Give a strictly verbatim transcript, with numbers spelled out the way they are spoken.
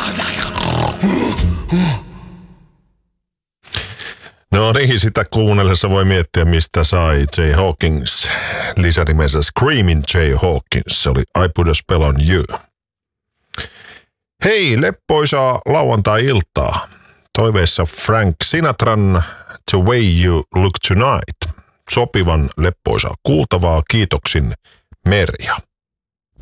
No niin, sitä kuunnellessa voi miettiä, mistä sai Jay Hawkins lisänimensä Screaming Jay Hawkins. Se oli I Put a Spell on You. Hei, leppoisaa lauantai-iltaa. Toiveissa Frank Sinatran The Way You Look Tonight. Sopivan leppoisaa kuultavaa. Kiitoksin, Merja.